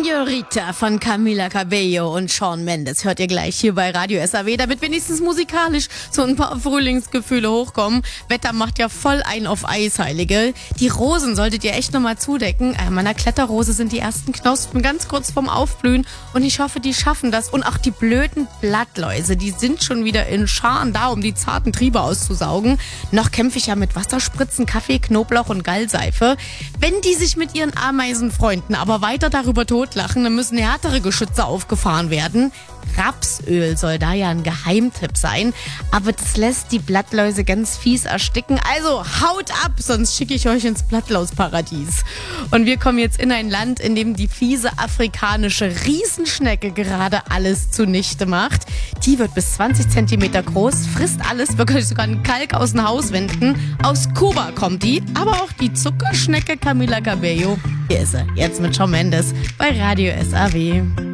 Señorita von Camila Cabello und Shawn Mendes hört ihr gleich hier bei Radio SAW, damit wenigstens musikalisch so ein paar Frühlingsgefühle hochkommen. Wetter macht ja voll ein auf Eisheilige. Die Rosen solltet ihr echt nochmal zudecken. Meiner Kletterrose sind die ersten Knospen ganz kurz vorm Aufblühen und ich hoffe, die schaffen das. Und auch die blöden Blattläuse, die sind schon wieder in Scharen da, um die zarten Triebe auszusaugen. Noch kämpfe ich ja mit Wasserspritzen, Kaffee, Knoblauch und Gallseife. Wenn die sich mit ihren Ameisenfreunden aber weiter darüber totlachen, dann müssen härtere Geschütze aufgefahren werden. Rapsöl soll da ja ein Geheimtipp sein, aber das lässt die Blattläuse ganz fies ersticken. Also haut ab, sonst schicke ich euch ins Blattlausparadies. Und wir kommen jetzt in ein Land, in dem die fiese afrikanische Riesenschnecke gerade alles zunichte macht. Die wird bis 20 Zentimeter groß, frisst alles, wirklich sogar einen Kalk aus den Hauswänden. Aus Kuba kommt die, aber auch die Zuckerschnecke Camila Cabello. Hier ist sie, jetzt mit Shawn Mendes bei Radio SAW.